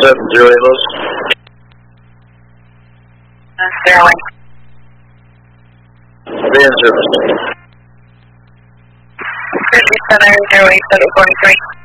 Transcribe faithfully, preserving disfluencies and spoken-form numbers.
seven zero eight Los. Zero eight. Van service. fifty-seven zero eight seven forty-three.